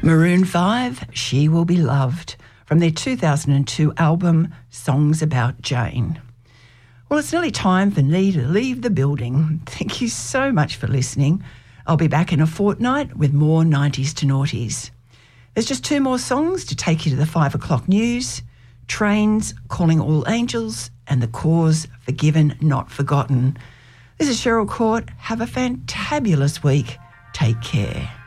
Maroon 5, She Will Be Loved, from their 2002 album Songs About Jane. Well, it's nearly time for me to leave the building. Thank you so much for listening. I'll be back in a fortnight with more 90s to noughties. There's just 2 more songs to take you to the 5 o'clock news. Trains, Calling All Angels, and The Cause, Forgiven Not Forgotten. This is Cheryl Court. Have a fantabulous week. Take care.